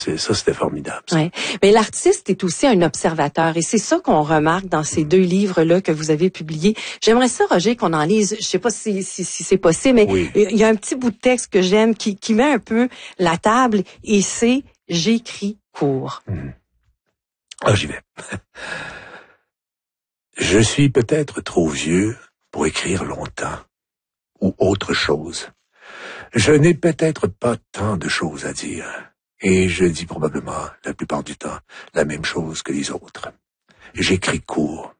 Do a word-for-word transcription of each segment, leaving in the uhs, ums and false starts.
C'est, ça, c'était formidable. Ça. Ouais. Mais l'artiste est aussi un observateur et c'est ça qu'on remarque dans ces deux livres-là que vous avez publiés. J'aimerais ça, Roger, qu'on en lise. Je sais pas si, si, si c'est possible, mais oui. Il y a un petit bout de texte que j'aime qui, qui met un peu la table et c'est « J'écris court mmh. ». Ah, j'y vais. Je suis peut-être trop vieux pour écrire longtemps ou autre chose. Je n'ai peut-être pas tant de choses à dire. Et je dis probablement, la plupart du temps, la même chose que les autres. J'écris court.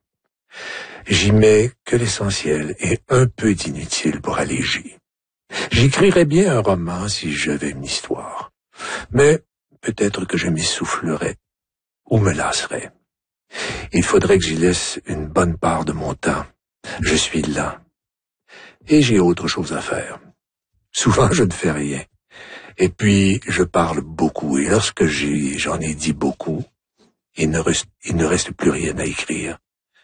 J'y mets que l'essentiel et un peu d'inutile pour alléger. J'écrirais bien un roman si j'avais une histoire. Mais peut-être que je m'essoufflerais ou me lasserais. Il faudrait que j'y laisse une bonne part de mon temps. Je suis lent. Et j'ai autre chose à faire. Souvent, je ne fais rien. Et puis, je parle beaucoup. Et lorsque j'ai, j'en ai dit beaucoup, il ne reste, il ne reste plus rien à écrire.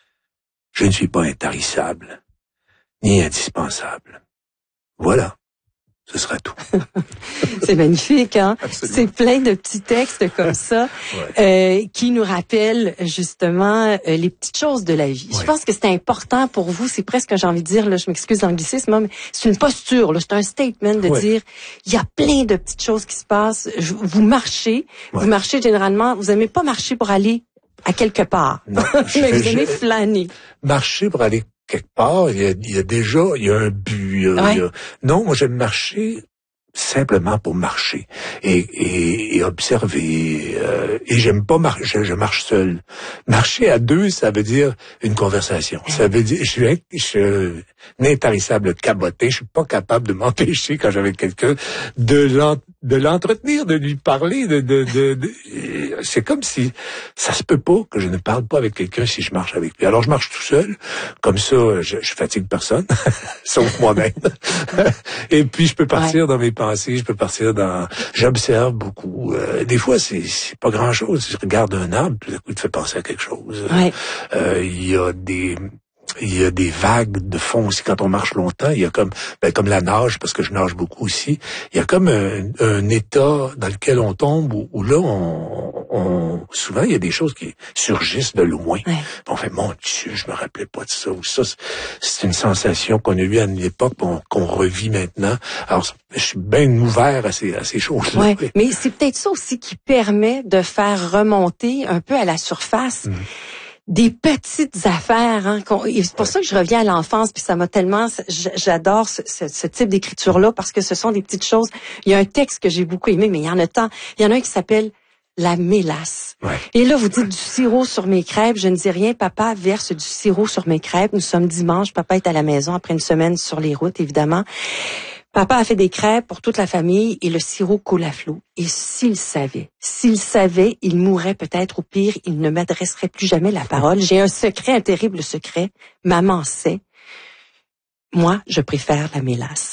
Je ne suis pas intarissable, ni indispensable. Voilà. Ce sera tout. C'est magnifique, hein? Absolument. C'est plein de petits textes comme ça ouais. euh, qui nous rappellent justement euh, les petites choses de la vie. Ouais. Je pense que c'est important pour vous, c'est presque, j'ai envie de dire, là, je m'excuse l'anglicisme, mais c'est une posture, là, c'est un statement de ouais. dire, il y a plein de petites choses qui se passent. Je, vous marchez, ouais. vous marchez généralement, vous n'aimez pas marcher pour aller à quelque part, non, mais vous aimez flâner. Marcher pour aller quelque part, il y a, il y a déjà, il y a un but. Il y a, ouais. il y a... Non, moi j'aime marcher simplement pour marcher et, et, et observer. Euh, et j'aime pas marcher, je, je marche seul. Marcher à deux, ça veut dire une conversation. Ça veut dire, je suis, je suis un intarissable cabotin. Je suis pas capable de m'empêcher quand j'avais quelqu'un de l'en, de l'entretenir, de lui parler. De, de, de, de, c'est comme si ça se peut pas que je ne parle pas avec quelqu'un si je marche avec lui. Alors je marche tout seul, comme ça, je, je fatigue personne, sauf moi-même. Et puis je peux partir ouais. dans mes pensées, je peux partir dans, j'observe beaucoup. Euh, des fois c'est, c'est pas grand-chose. Je regarde un arbre, tout à coup il te fait penser à quelque chose. Ouais. Euh, il y a des Il y a des vagues de fond aussi quand on marche longtemps. Il y a comme, ben, comme la nage, parce que je nage beaucoup aussi. Il y a comme un, un état dans lequel on tombe où, où là, on, on, souvent il y a des choses qui surgissent de loin. Ouais. On fait, mon Dieu, je me rappelais pas de ça. Ou ça, c'est une sensation qu'on a eue à une époque qu'on, qu'on revit maintenant. Alors, je suis bien ouvert à ces, à ces choses-là. Ouais, oui. Mais c'est peut-être ça aussi qui permet de faire remonter un peu à la surface. Mmh. Des petites affaires, hein. C'est pour ouais. ça que je reviens à l'enfance, puis ça m'a tellement, j'adore ce, ce, ce type d'écriture-là parce que ce sont des petites choses. Il y a un texte que j'ai beaucoup aimé, mais il y en a tant. Il y en a un qui s'appelle La mélasse. Ouais. Et là, vous dites du sirop sur mes crêpes. Je ne dis rien. Papa verse du sirop sur mes crêpes. Nous sommes dimanche. Papa est à la maison après une semaine sur les routes, évidemment. Papa a fait des crêpes pour toute la famille et le sirop coule à flot. Et s'il savait, s'il savait, il mourrait peut-être, ou pire, il ne m'adresserait plus jamais la parole. J'ai un secret, un terrible secret. Maman sait. Moi, je préfère la mélasse.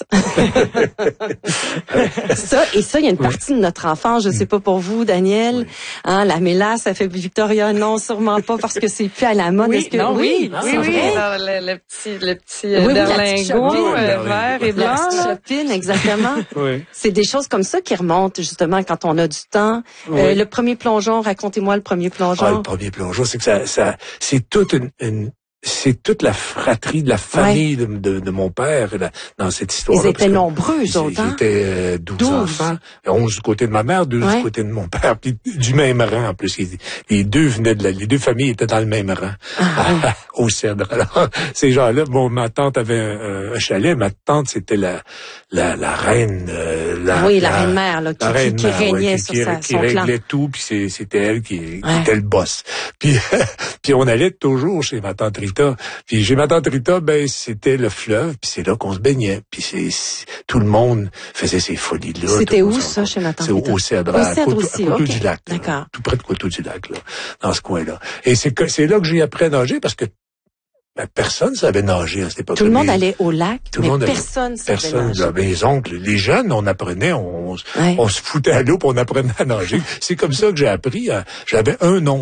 ça, et ça, il y a une partie oui. de notre enfance, je sais pas pour vous, Daniel, oui. hein, la mélasse, ça fait Victoria, non, sûrement pas, parce que c'est plus à la mode. Oui, Est-ce que, non, oui, oui, oui, oui, alors, le, le petit, le petit euh, oui, berlingot, euh, vert et blanc. La chopine, exactement. oui. C'est des choses comme ça qui remontent, justement, quand on a du temps. Oui. Euh, le premier plongeon, racontez-moi le premier plongeon. Ah, le premier plongeon, c'est que ça, ça, c'est toute une, une c'est toute la fratrie de la famille ouais. de, de, de mon père là, dans cette histoire. Ils étaient nombreux, eux autres. Ils étaient euh, douze enfants, onze du côté de ma mère, douze ouais. du côté de mon père, puis du même rang en plus. Les deux venaient de la, les deux familles étaient dans le même rang ah, oui. au Cèdre. Alors ces gens-là, bon, ma tante avait un, un chalet, ma tante c'était la la, la reine, euh, la, oui, la, la reine mère là, qui, qui, qui régnait ouais, sur qui, sa, qui, son qui clan. réglait tout, puis c'est, c'était elle qui, ouais. qui était le boss. Puis puis on allait toujours chez ma tante Rita. Puis chez ma tante Rita, ben c'était le fleuve, puis c'est là qu'on se baignait. Puis c'est, c'est tout le monde faisait ces folies là. C'était où ça chez ma tante Rita? C'est au Cèdre, au à Cèdre aussi, à Coteau okay. du Lac. Là, d'accord. Tout près de Coteau du Lac là, dans ce coin-là. Et c'est que c'est là que j'ai appris à nager parce que ben, personne savait nager à cette époque. Tout le monde allait au lac, tout mais le monde personne allait, savait personne, nager. Là, mes oncles, les jeunes, on apprenait, on, ouais. on se foutait à l'eau, puis on apprenait à nager. C'est comme ça que j'ai appris. À, j'avais un oncle,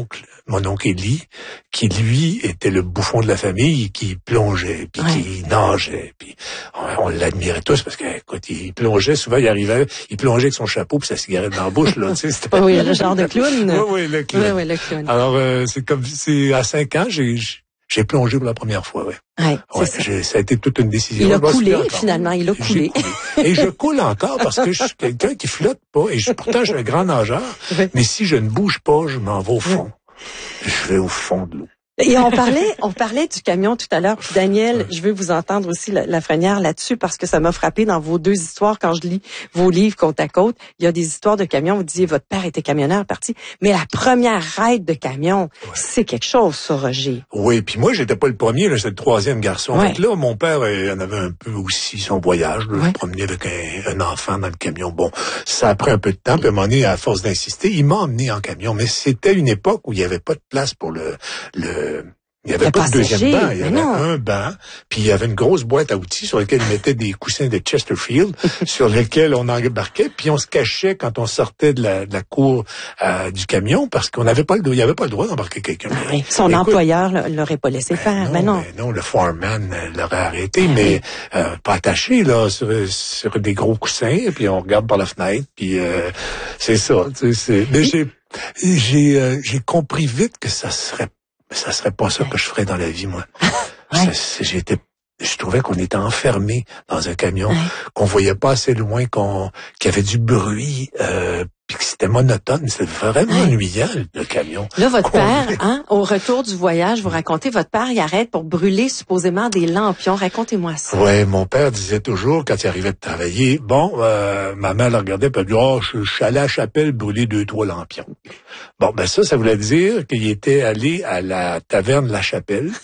mon oncle Élie, qui lui était le bouffon de la famille, qui plongeait, puis ouais. qui nageait, puis on, on l'admirait tous parce que, écoute, il plongeait, souvent il arrivait, il plongeait avec son chapeau puis sa cigarette dans la bouche, là, tu sais. C'était... Oui, le genre de clown. Oui, oui, le clown. Oui, oui, le clown. Alors, euh, c'est comme, c'est à cinq ans, j'ai, j'ai plongé pour la première fois, ouais. Ouais, ouais c'est ça. J'ai, ça a été toute une décision. Il a coulé, finalement, il a coulé. coulé. Et je coule encore parce que je suis quelqu'un qui flotte pas. Et je, pourtant, je suis un grand nageur. Oui. Mais si je ne bouge pas, je m'en vais au fond. Oui. Je vais au fond de l'eau. Et on parlait, on parlait du camion tout à l'heure. Puis Daniel, je veux vous entendre aussi la, Lafrenière là-dessus parce que ça m'a frappé dans vos deux histoires quand je lis vos livres côte à côte. Il y a des histoires de camions. Vous disiez votre père était camionneur parti, mais la première ride de camion, ouais. c'est quelque chose, ça, Roger. Oui, puis moi j'étais pas le premier, là, j'étais le troisième garçon. Ouais. Donc là, mon père euh, en avait un peu aussi son voyage. Là, ouais. Je promenais avec un, un enfant dans le camion. Bon, ça a pris un peu de temps. Puis à un moment donné, à force d'insister, il m'a emmené en camion. Mais c'était une époque où il y avait pas de place pour le le Il n'y avait le pas de deuxième banc, il y avait non. un banc, puis il y avait une grosse boîte à outils sur laquelle ils mettaient des coussins de Chesterfield, sur lesquels on embarquait, puis on se cachait quand on sortait de la, de la cour euh, du camion, parce qu'on n'avait pas le droit, il n'y avait pas le droit d'embarquer quelqu'un. Ah oui. Son Écoute, employeur l'aurait pas laissé ben faire, mais non. Ben non, le foreman l'aurait arrêté, ah mais oui. euh, pas attaché là sur, sur des gros coussins, puis on regarde par la fenêtre, puis euh, c'est ça. Tu sais, c'est... Mais j'ai j'ai euh, j'ai compris vite que ça serait ça serait pas ça que je ferais dans la vie, moi. Ouais. Ça, j'étais, je trouvais qu'on était enfermé dans un camion, ouais. qu'on voyait pas assez loin, qu'on, qu'il y avait du bruit, euh, puis que c'était monotone. C'était vraiment ouais. ennuyant, le camion. Là, votre père, hein, au retour du voyage, vous racontez, votre père, il arrête pour brûler supposément des lampions. Racontez-moi ça. Ouais, mon père disait toujours, quand il arrivait de travailler, bon, euh, ma mère le regardait, puis elle dit, oh, je, je suis allé à la chapelle brûler deux, trois lampions. Bon, ben ça, ça voulait dire qu'il était allé à la taverne La Chapelle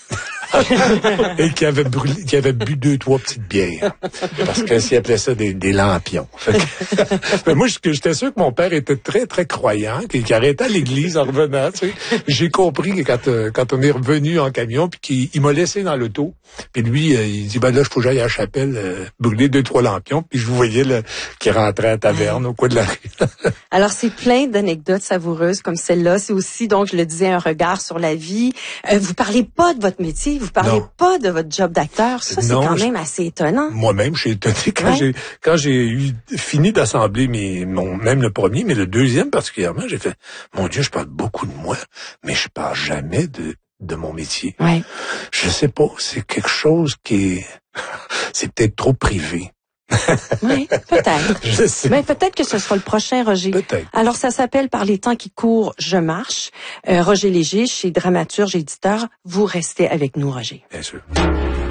et qu'il avait brûlé, qu'il avait bu deux, trois petites bières. Parce que s'il appelait ça des, des lampions. Mais moi, j'étais sûr que mon père était très, très croyant, qu'il arrêtait à l'église en revenant, tu sais. J'ai compris que quand, euh, quand on est revenu en camion, puis qu'il il m'a laissé dans l'auto, puis lui, euh, il dit, ben là, il faut que j'aille à la chapelle, euh, brûler deux, trois lampions, puis je vous voyais là, qu'il rentrait à la taverne au coin de la rue. Alors, c'est plein d'anecdotes savoureuses comme celle-là. C'est aussi, donc, je le disais, un regard sur la vie. Euh, vous parlez pas de votre métier, vous parlez non. pas de votre job d'acteur. Ça, non, c'est quand même assez étonnant. Moi-même, j'ai étonné quand ouais. j'ai quand j'ai eu fini d'assembler mes mon même le premier, mais le deuxième particulièrement, j'ai fait mon Dieu, je parle beaucoup de moi, mais je parle jamais de de mon métier. Ouais. Je sais pas, c'est quelque chose qui est c'est peut-être trop privé. Oui, peut-être. Je sais. Mais peut-être que ce sera le prochain, Roger. Peut-être. Alors, ça s'appelle Par les temps qui courent, je marche. Euh, Roger Léger, chez Dramaturge Éditeur. Vous restez avec nous, Roger. Bien sûr.